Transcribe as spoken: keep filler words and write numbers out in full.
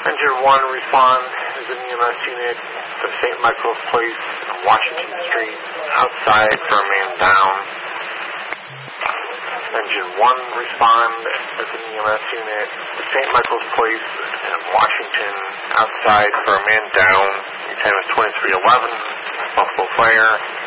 Engine one, respond as an E M S unit to Saint Michael's Place on Washington Street, outside for a man down. Engine one, respond as an E M S unit to Saint Michael's Place in Washington, outside for a man down. Your time is twenty-three eleven, Buffalo Fire.